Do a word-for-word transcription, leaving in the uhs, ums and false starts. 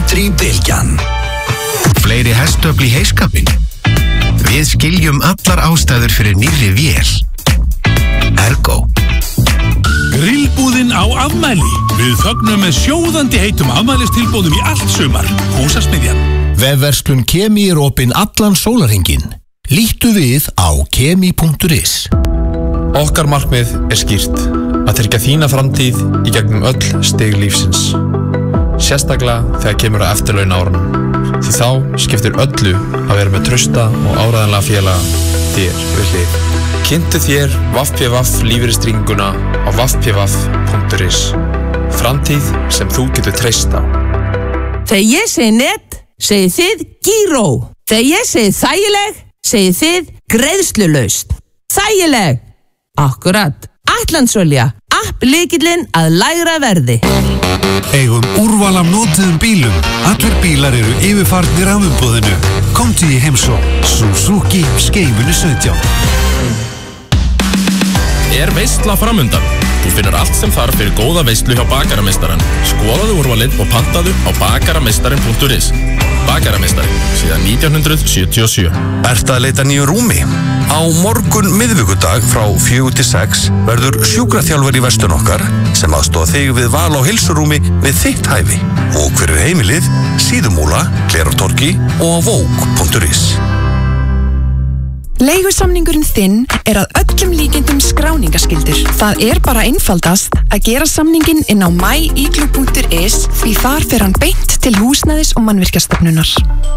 Country Bylgjan. Fleiri hestöfl í heiskapinn. Við skiljum allar ástæður fyrir nýrri vél. Ergo. Grillbúðin á afmæli. Við fögnum með sjóðandi heitum afmælistilboðum í allt sumar. Húsasmiðjan. Vefverslun Kemi er opinn allan sólarhringinn. Líttu við á kemi punktur is. Okkar markmið er skýrt. Að tryggja þína framtíð í gegnum öll stig lífsins. Sérstaklega þegar kemur að eftirlaunárunum. Því þá skiptir öllu að vera með trausta og áræðanlega félaga þér við hlið. Kynntu þér W W W lífeyristrygginguna á w w w punktur is. Framtíð sem þú getur treyst á. Þegar ég segi net, segið þið gíró. Þegar ég segi þægileg, segið þið greiðslulaust. Þægileg. Akkurat. Ætlandsolja. App lykillinn að lægra verði. Eigum úrval af notuðum bílum. Allir bílar eru yfirfarnir af umboðinu. Komdu í heimsókn. Suzuki Skeifunu sautján. Er veisla framundan? Þú finnur allt sem þarf fyrir góða veislu hjá Bakarameistarann. Skoðaðu úrvalið og pantaðu á bakarameistarin punktur is. Bakarameistarin, síðan nítján hundruð sjötíu og sjö. Ertu að leita nýju rúmi? Á morgun miðvikudag frá fjögur til sex verður sjúkraþjálfari í verslun okkar sem aðstoða þig við val á heilsurúmi við þitt hæfi. Og hver er heimilið? Síðumúla, Glerártorgi og á vogue punktur is. Leigusamningurinn þinn er að öllum líkindum skráningaskyldur. Það er bara einfaldast að gera samninginn inn á my igloo punktur is því þar fer hann beint til húsnæðis- og mannvirkjastofnunar.